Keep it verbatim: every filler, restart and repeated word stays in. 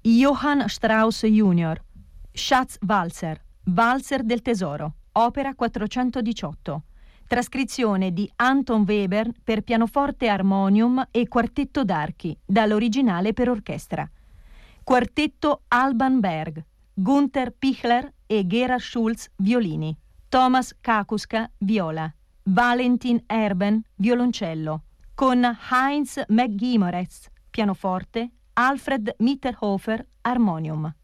Johann Strauss junior Schatzwalzer, Valzer del tesoro, opera quattrocentodiciotto. Trascrizione di Anton Weber per pianoforte armonium e quartetto d'archi, dall'originale per orchestra. Quartetto Alban Berg, Gunther Pichler e Gerhard Schulz violini, Thomas Kakuska viola, Valentin Erben violoncello, con Heinz McGimeretz pianoforte, Alfred Mitterhofer armonium.